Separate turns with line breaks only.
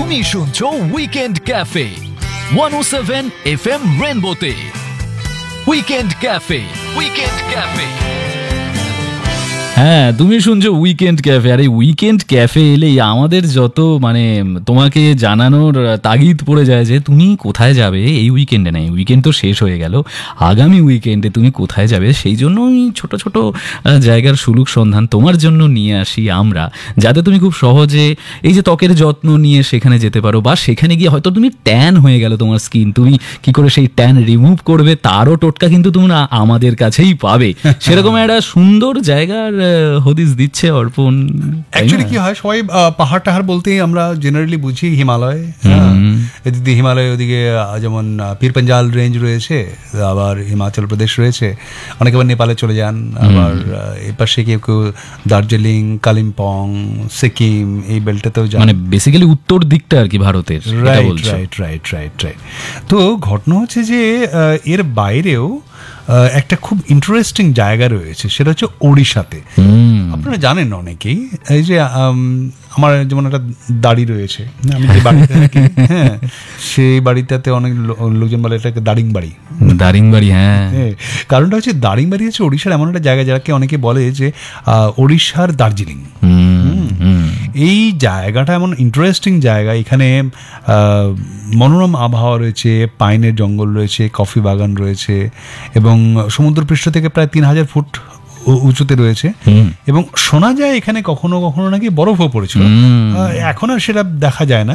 তুমি শুনছো weekend cafe 107 FM রেনবোতে। Weekend cafe, weekend cafe.
হ্যাঁ, তুমি শুনছো উইকেন্ড ক্যাফে। আর এই উইকেন্ড ক্যাফে এলেই আমাদের যত তোমাকে জানানোর তাগিদ পড়ে যায় যে তুমি কোথায় যাবে এই উইকেন্ডে। নেই, উইকেন্ড তো শেষ হয়ে গেল, আগামী উইকেন্ডে তুমি কোথায় যাবে সেই জন্য ছোট ছোট জায়গার সুলুক সন্ধান তোমার জন্য নিয়ে আসি আমরা, যাতে তুমি খুব সহজে এই যে ত্বকের যত্ন নিয়ে সেখানে যেতে পারো, বা সেখানে গিয়ে হয়তো তুমি ট্যান হয়ে গেল তোমার স্কিন, তুমি কি করে সেই ট্যান রিমুভ করবে তারও টোটকা কিন্তু তোমরা আমাদের কাছেই পাবে। সেরকম একটা সুন্দর জায়গার হদিস দিচ্ছে অর্পণ।
অ্যাকচুয়ালি কি হয়, সবাই পাহাড় টাহাড় বলতেই আমরা জেনারেলি বুঝি হিমালয়। এদিকে হিমালয়, ওদিকে যেমন পীর পাঞ্জাল রেঞ্জ রয়েছে, আবার হিমাচল প্রদেশ রয়েছে, অনেকে আবার নেপালে চলে যান, আবার এ পাশে কেউ কেউ দার্জিলিং, কালিম্পং, সিকিম এই বেল্টেতেও যান,
মানে বেসিক্যালি উত্তর দিকটা আর কি ভারতের।
রাইট। তো ঘটনা হচ্ছে যে এর বাইরেও একটা খুব ইন্টারেস্টিং জায়গা রয়েছে, সেটা হচ্ছে ওড়িশাতে। আপনারা জানেন অনেকেই, এই যে আমার যেমন একটা দাড়ি রয়েছে, আমি যে বাড়িতে থাকি, হ্যাঁ, সেই বাড়িটাতে অনেক লোকজন বলে এটাকে দারিংবাড়ি।
দারিংবাড়ি, হ্যাঁ।
কারণটা হচ্ছে দারিংবাড়ি হচ্ছে ওড়িশার এমন একটা জায়গা যাকে অনেকে বলে যে ওড়িশার দার্জিলিং। এই জায়গাটা এমন ইন্টারেস্টিং জায়গা, এখানে মনোরম আবহাওয়া রয়েছে, পাইনের জঙ্গল রয়েছে, কফি বাগান রয়েছে, এবং সমুদ্রপৃষ্ঠ থেকে প্রায় 3000 ফুট উঁচুতে রয়েছে, এবং শোনা যায় এখানে কখনো কখনো নাকি বরফও পড়েছিল। এখন আর সেটা দেখা যায় না।